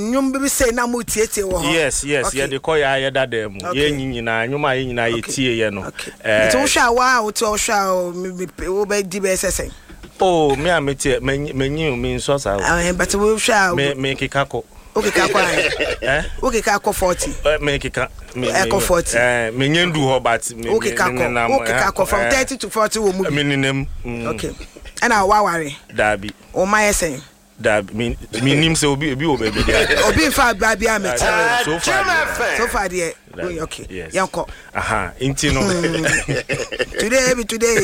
Nyum be say na mo tietie wo. Yes, yeah, they call ya dadem. Ye nyina, nyuma ye nyina ye tie ye no. It wo hwa wa, wo to hwa wo be di be sesen. Oh, me amete menyi me nso sa. But wo hwa me kikako. Okay, kakwa. Okay, kakwa 40. Me kika. Me 40. Me nyendu ho but me. Okay, kakwa from 30 to 40 wo mu. Me ninem. Okay. And I waware. Dabi. O my saying. That me nim say obi baby there. Obi fa baby am so far there. Okay. Yes. Yanko. Aha, intino. Today.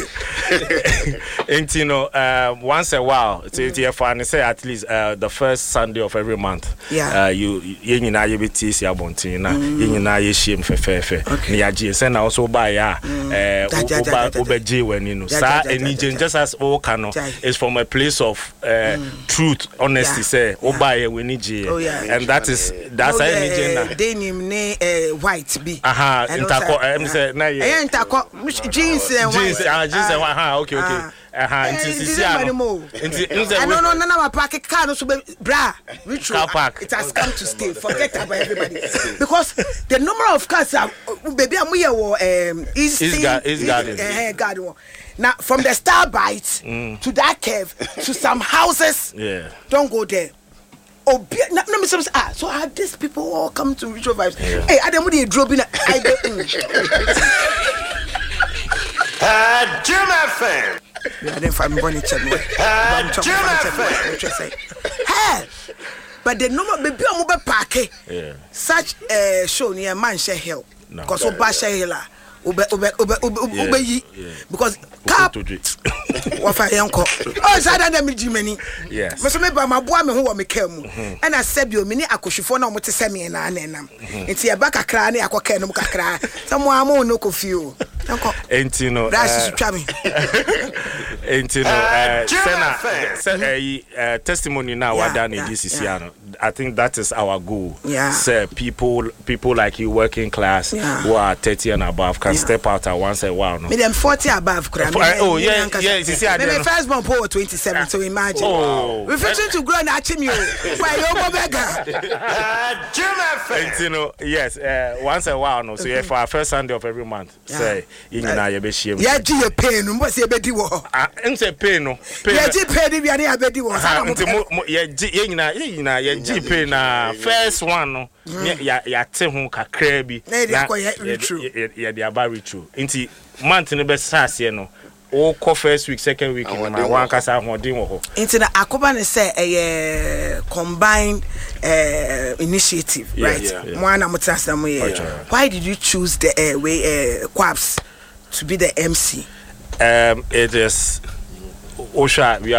Intino once a while. It's fun say at least the first Sunday of every month. Yeah. You nyina ye beti si abontin na ye nyina ye hiem fefefe. Ne ya je say na also buy ya obeje wani no. Sa eni just as all cano is from a place of truth, honesty say obuy we ni je. And that's any na. They name ne white be. Aha, intako say na ye. Intako jeans and jeans okay. Inti no my park car no so bra car park. It has come to stay. Forget about everybody. Because the number of cars are baby am here garden. Now from the Star Bites to that cave to some houses. Yeah. Don't go there. Oh, no, so have these people all come to Ritual Vibes? Yeah. Hey, I don't need dropping. Jim FM. I didn't find money check. Hey, but the number baby I'm over park. Such a show near Manchester Hill. Because Obasha Hill. Because cap wafa yanko oh sada na me jimani yes me so me ba maboa me ho wo me kam and I said you mini akohwefo na omote se me na enam enti e ba kakra na yakoka enum kakra samo amo no kofi o yanko enti no that's twa me enti no testimony now what done in this is I think that is our goal. Say people like you working class who are 30 and above can step out at once a while. No? Me them 40 above. Oh yeah. You see, my first born poor 27. So imagine. We're fixing to grow na chimney. Why you go beggar? You know, yes. Once a while. No. So for our first Sunday of every month, say you know you be shame. Yeah, you pay no. But say bedi wo. Say pay no. Yeah, you pay the we are bedi wo. Yeah, Pay na first one no ya te ho kakra bi na they are true nti month no be sase no o ko first week second week na wan kasa hodin wo ho nti na akoba ne say combined initiative right mo na mutasam why did you choose the Quabs to be the MC? It is Osha